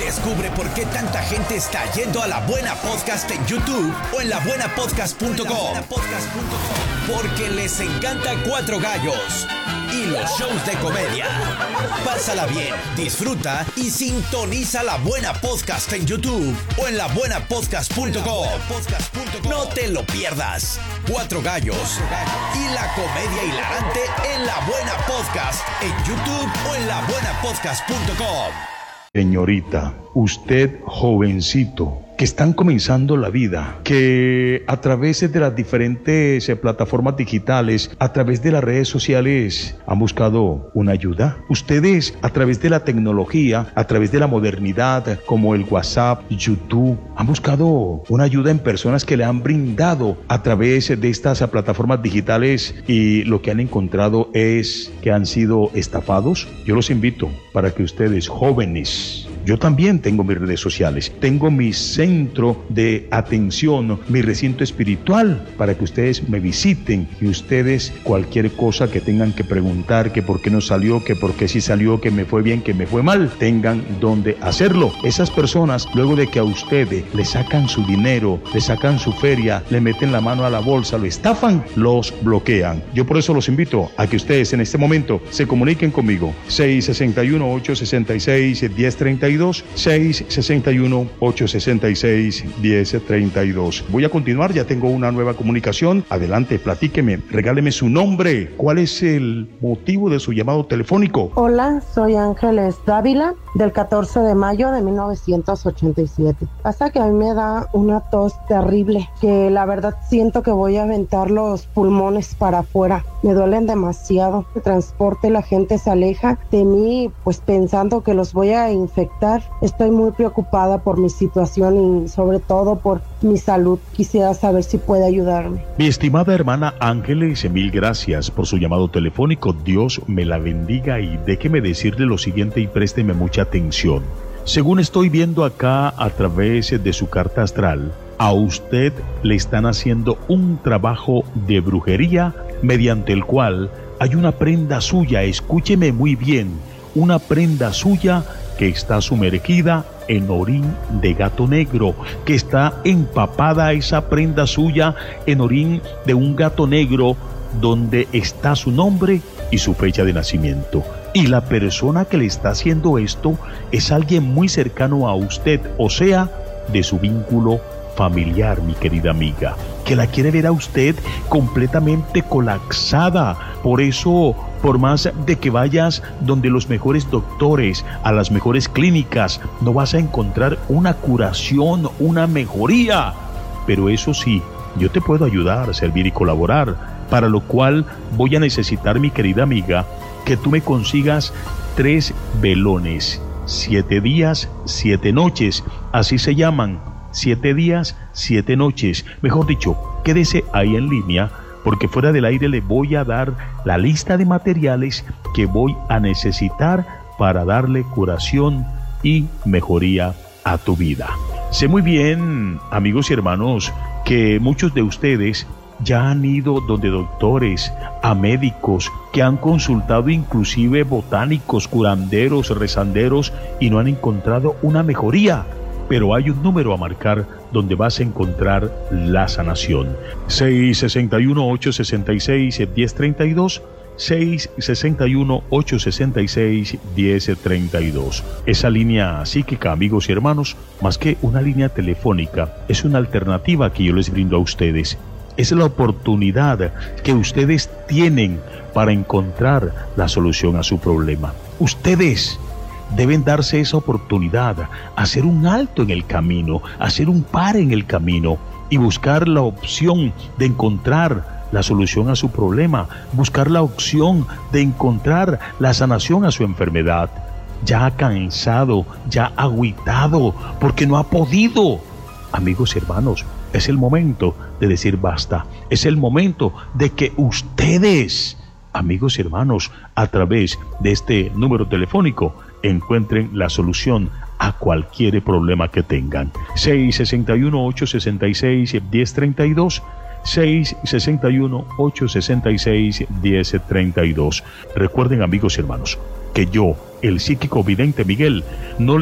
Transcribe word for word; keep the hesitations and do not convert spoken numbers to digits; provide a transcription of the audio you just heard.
Descubre por qué tanta gente está yendo a La Buena Podcast en YouTube o en la buena podcast punto com. Porque les encanta Cuatro Gallos y los shows de comedia. Pásala bien, disfruta y sintoniza La Buena Podcast en YouTube o en la buena podcast punto com. No te lo pierdas. Cuatro Gallos y la comedia hilarante en La Buena Podcast en YouTube o en la buena podcast punto com. Señorita, usted jovencito, que están comenzando la vida, que a través de las diferentes eh, plataformas digitales, a través de las redes sociales, han buscado una ayuda. Ustedes, a través de la tecnología, a través de la modernidad, como el WhatsApp, YouTube, han buscado una ayuda en personas que le han brindado a través de estas eh, plataformas digitales, y lo que han encontrado es que han sido estafados. Yo los invito para que ustedes, jóvenes, yo también tengo mis redes sociales, tengo mi centro de atención, mi recinto espiritual, para que ustedes me visiten y ustedes cualquier cosa que tengan que preguntar, que por qué no salió, que por qué sí salió, que me fue bien, que me fue mal, tengan donde hacerlo. Esas personas, luego de que a ustedes le sacan su dinero, le sacan su feria, le meten la mano a la bolsa, lo estafan, los bloquean. Yo por eso los invito a que ustedes en este momento se comuniquen conmigo. seis seis uno, ocho seis seis, uno cero tres dos, seis seis uno, ocho seis seis, uno cero tres dos. Voy a continuar, ya tengo una nueva comunicación. Adelante, platíqueme, regáleme su nombre. ¿Cuál es el motivo de su llamado telefónico? Hola, soy Ángeles Dávila, del catorce de mayo de mil novecientos ochenta y siete. Pasa que a mí me da una tos terrible, que la verdad siento que voy a aventar los pulmones para afuera. Me duelen demasiado. El transporte, la gente se aleja de mí, pues pensando que los voy a infectar. Estoy muy preocupada por mi situación y sobre todo por mi salud. Quisiera saber si puede ayudarme. Mi estimada hermana Ángeles, mil gracias por su llamado telefónico. Dios me la bendiga, y déjeme decirle lo siguiente y présteme mucha atención. Según estoy viendo acá a través de su carta astral, a usted le están haciendo un trabajo de brujería mediante el cual hay una prenda suya, escúcheme muy bien, una prenda suya que está sumergida en orín de gato negro, que está empapada esa prenda suya en orín de un gato negro, donde está su nombre y su fecha de nacimiento. Y la persona que le está haciendo esto es alguien muy cercano a usted, o sea, de su vínculo familiar, mi querida amiga, que la quiere ver a usted completamente colapsada. Por eso, por más de que vayas donde los mejores doctores, a las mejores clínicas, no vas a encontrar una curación, una mejoría. Pero eso sí, yo te puedo ayudar, servir y colaborar, para lo cual voy a necesitar, mi querida amiga, que tú me consigas tres velones, siete días, siete noches, así se llaman, siete días, siete noches. Mejor dicho, quédese ahí en línea, porque fuera del aire le voy a dar la lista de materiales que voy a necesitar para darle curación y mejoría a tu vida. Sé muy bien, amigos y hermanos, que muchos de ustedes ya han ido donde doctores, a médicos, que han consultado inclusive botánicos, curanderos, rezanderos, y no han encontrado una mejoría. Pero hay un número a marcar donde vas a encontrar la sanación. seis seis uno, ocho seis seis, uno cero tres dos, seis seis uno, ocho seis seis, uno cero tres dos. Esa línea psíquica, amigos y hermanos, más que una línea telefónica, es una alternativa que yo les brindo a ustedes. Es la oportunidad que ustedes tienen para encontrar la solución a su problema. Ustedes deben darse esa oportunidad, hacer un alto en el camino, hacer un par en el camino y buscar la opción de encontrar la solución a su problema, buscar la opción de encontrar la sanación a su enfermedad. Ya cansado, ya agüitado, porque no ha podido. Amigos y hermanos, es el momento de decir basta. Es el momento de que ustedes, amigos y hermanos, a través de este número telefónico, encuentren la solución a cualquier problema que tengan. seis seis uno, ocho seis seis, uno cero tres dos, seis seis uno, ocho seis seis, uno cero tres dos. Recuerden, amigos y hermanos, que yo, el psíquico vidente Miguel, no